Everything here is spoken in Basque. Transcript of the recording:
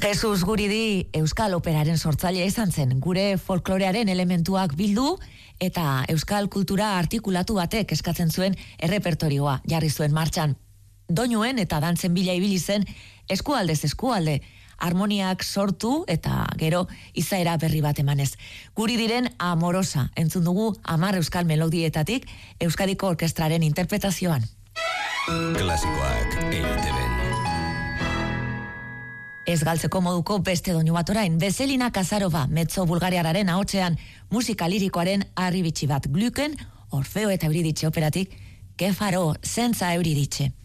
Jesus Guridi Euskal Operaren sortzailea izan zen, gure folklorearen elementuak bildu eta euskal kultura artikulatu batek eskatzen zuen errepertorioa jarri zuen martxan. Doinuen eta dantzen bila ibili zen eskualdez eskualde, harmoniak sortu eta gero izaera berri bat emanez. Guridiren Amorosa entzun dugu 10 euskal melodietatik Euskadiko Orkestraren interpretazioan. Klasikoak EITB. Ez galtzeko moduko beste doinu bat orain, Veselina Kazarova, mezzo bulgariararen ahotsean, musika lirikoaren harribitxi bat, Glücken, Orfeo eta Euridice operatik, Que farò senza Euridice.